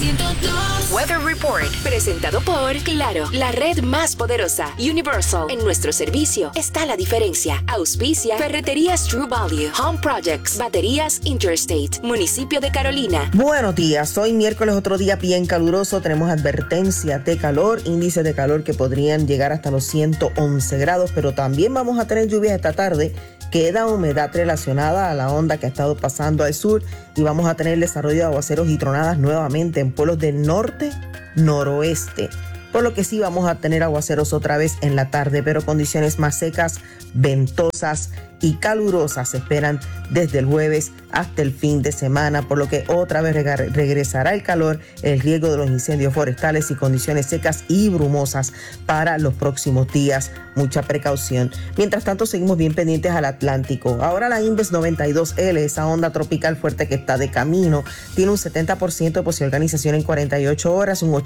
102. Weather Report, presentado por Claro, la red más poderosa. Universal, en nuestro servicio está la diferencia. Auspicia Ferreterías True Value, Home Projects, Baterías Interstate, Municipio de Carolina. Buenos días, hoy miércoles, otro día bien caluroso. Tenemos advertencia de calor, índices de calor que podrían llegar hasta los 111 grados, pero también vamos a tener lluvias esta tarde. Queda humedad relacionada a la onda que ha estado pasando al sur y vamos a tener desarrollo de aguaceros y tronadas nuevamente en pueblos del norte, noroeste. Por lo que sí vamos a tener aguaceros otra vez en la tarde, pero condiciones más secas, ventosas y calurosas se esperan desde el jueves hasta el fin de semana, por lo que otra vez regresará el calor, el riesgo de los incendios forestales y condiciones secas y brumosas para los próximos días. Mucha precaución. Mientras tanto, seguimos bien pendientes al Atlántico. Ahora la Inves 92L, esa onda tropical fuerte que está de camino, tiene un 70% de posible organización en 48 horas, un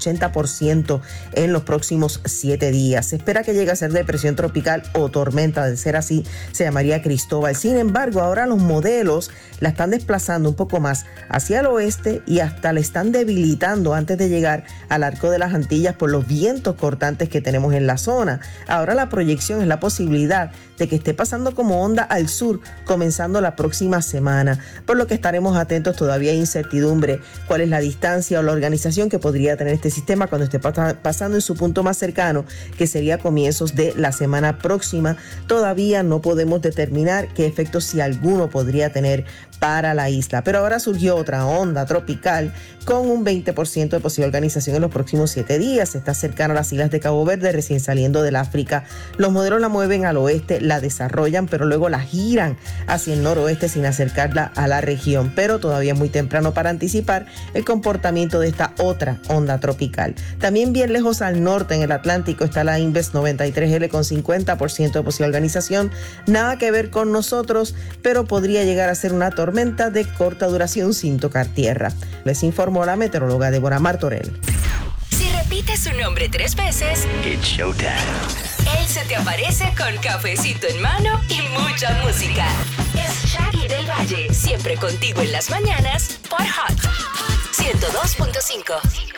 80% en los próximos 7 días. Se espera que llegue a ser depresión tropical o tormenta. De ser así, se llamaría Cristóbal. Sin embargo, ahora los modelos la están desplazando un poco más hacia el oeste y hasta la están debilitando antes de llegar al arco de las Antillas por los vientos cortantes que tenemos en la zona. Ahora la proyección es la posibilidad de que esté pasando como onda al sur comenzando la próxima semana, por lo que estaremos atentos. Todavía hay incertidumbre cuál es la distancia o la organización que podría tener este sistema cuando esté pasando en su punto más cercano, que sería comienzos de la semana próxima. Todavía no podemos determinar qué efectos, si alguno, podría tener para la isla. Pero ahora surgió otra onda tropical con un 20% de posible organización en los próximos 7 días. Está cercana a las islas de Cabo Verde, recién saliendo del África. Los modelos la mueven al oeste, la desarrollan, pero luego la giran hacia el noroeste sin acercarla a la región. Pero todavía es muy temprano para anticipar el comportamiento de esta otra onda tropical. También bien lejos al norte, en el Atlántico, está la Inves 93L con 50% de posible organización. Nada que ver con nosotros, pero podría llegar a ser una tormenta de corta duración sin tocar tierra. Les informó la meteoróloga Débora Martorell. Si repites su nombre 3 veces, It's showtime. él se te aparece con cafecito en mano y mucha música. Es Shaggy del Valle, siempre contigo en las mañanas por Hot 102.5.